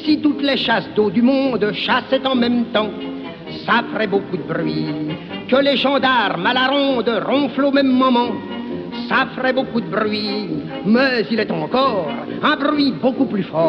Si toutes les chasses d'eau du monde chassaient en même temps, ça ferait beaucoup de bruit. Que les gendarmes à la ronde ronflent au même moment, ça ferait beaucoup de bruit. Mais il est encore un bruit beaucoup plus fort.